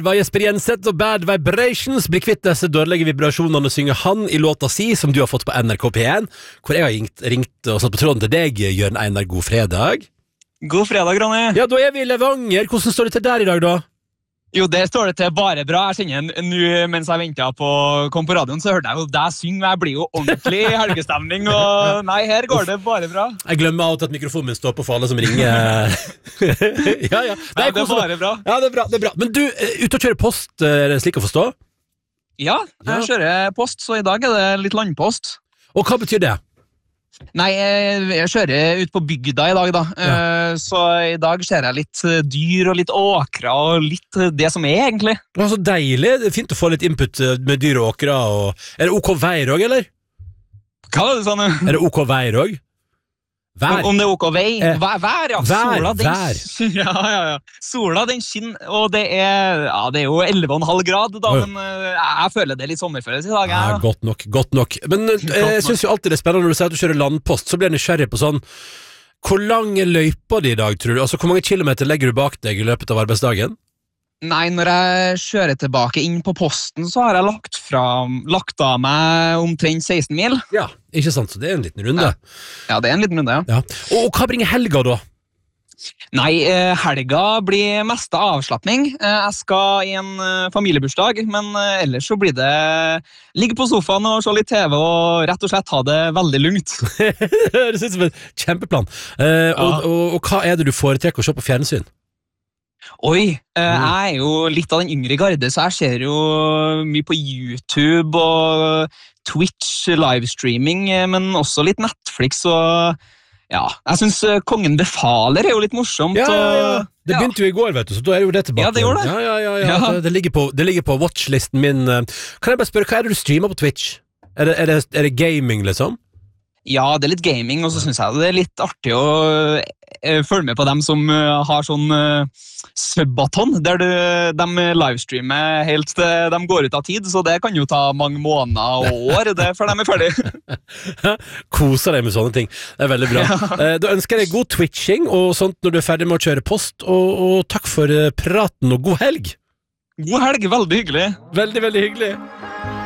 var Jesper Jenseth og Bad Vibrations. Blir kvitt disse dårlige vibrasjonene og synger han i låta si, som du har fått på NRK P1, hvor jeg har ringt og satt på tråden til deg, Jørn Einar. God fredag. God fredag, Ronny. Ja, da vi i Levanger. Hvordan står det til der i dag, da? Jo, det står det til bare bra. Jeg kjenner nå, mens jeg ventet på kom på radioen, så hørte jeg jo deg synge, og jeg blir jo ordentlig i helgestemning, og nei, her går det bare bra. Jeg glemmer av at mikrofonen min står på for alle som ringer. ja. Nei, det er bare bra. Ja, det er bra. Men du, ute og kjører post, er det slik å forstå? Ja, jeg kjører post, så i dag er det litt landpost. Og hva betyr det? Nei, jeg kjører ut på bygda i dag da, så i dag ser jeg litt dyr og litt åkra og litt det som er egentlig. Det var så deilig, det er fint å få litt input med dyr og åkra. Er det OK veier også, eller? Hva var det sånn? Er det OK veier også? Vær. Om det er OK vei? Vær, ja. Vær. Ja. Sola, den skinner, og det er jo 11,5 grad da, men jeg føler det er litt sommerfølelse i dag. Ja, godt nok. Men jeg synes jo alltid det er spennende når du sier at du kjører landpost, så blir jeg nysgjerrig på sånn, hvor lang er løypa di i dag, tror du? Altså, hvor mange kilometer legger du bak deg i løpet av arbeidsdagen? Nei, når jeg kjører tilbake inn på posten, så har jeg lagt av meg omtrent 16 mil. Ja, ikke sant, så det er en liten runde. Ja, det er en liten runde, ja. Og hva bringer helga da? Nei, helga blir mest avslappning. Jeg skal i en familiebursdag, men ellers så blir det ligge på sofaen og se litt TV og rett og slett ha det veldig lungt. Det høres ut som en kjempeplan. Og hva er det du foretrekker å se på fjernsyn? Oi, jeg er jo litt av den yngre garde, så jeg ser jo mye på YouTube og Twitch livestreaming, men også litt Netflix og ja, jeg synes Kongen befaler er jo litt morsomt. Ja. Det begynte jo i går, vet du, så da er jo det tilbake. Ja, det gjorde det. Ja. Det ligger på watchlisten min. Kan jeg bare spørre, hva er det du streamer på Twitch? Er det gaming, liksom? Ja, det er litt gaming, og så synes jeg det er litt artig å følge med på dem som har sånn subaton, der de livestreamer helt til de går ut av tid, så det kan jo ta mange måneder og år, det før de er ferdig. Koser deg med sånne ting, det er veldig bra. Da ønsker jeg deg god twitching og sånt når du er ferdig med å kjøre post, og takk for praten og god helg. God helg, veldig hyggelig. Veldig, veldig hyggelig.